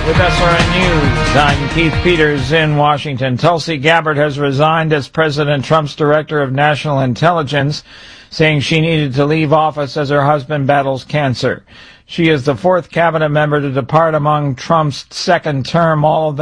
With SRN News, I'm Keith Peters in Washington. Tulsi Gabbard has resigned as President Trump's Director of National Intelligence, saying she needed to leave office as her husband battles cancer. She is the fourth cabinet member to depart among Trump's second term, all of them